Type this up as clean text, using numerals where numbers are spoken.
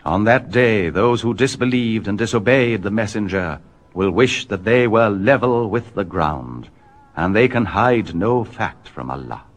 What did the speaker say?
On that day, those who disbelieved and disobeyed the messenger will wish that they were level with the ground, and they can hide no fact from Allah.